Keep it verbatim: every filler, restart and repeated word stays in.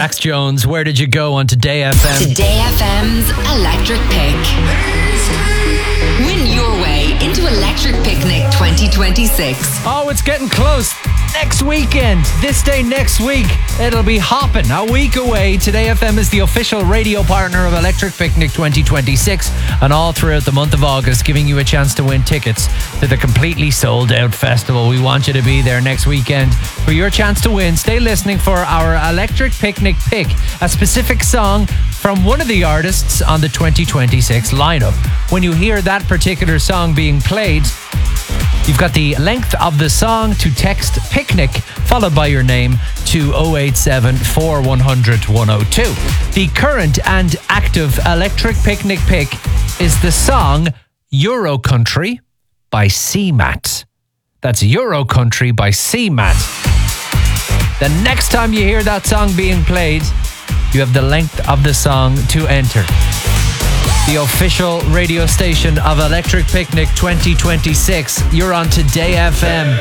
Jax Jones, Where Did You Go on Today F M? Today F M's Electric Pick. Win your way into Electric Picnic twenty twenty-six. Oh, it's getting close. Next weekend, this day next week, it'll be hopping. A week away. Today F M is the official radio partner of Electric Picnic twenty twenty-six, and all throughout the month of August, giving you a chance to win tickets to the completely sold out festival. We want you to be there next weekend for your chance to win. Stay listening for our Electric Picnic pick, a specific song from one of the artists on the twenty twenty-six lineup. When you hear that particular song being played, you've got the length of the song to text PICNIC followed by your name to oh eight seven, four one hundred, one oh two. The current and active Electric Picnic pick is the song Euro Country by C MAT. That's Euro Country by C MAT. The next time you hear that song being played, you have the length of the song to enter. The official radio station of Electric Picnic twenty twenty-six. You're on Today F M.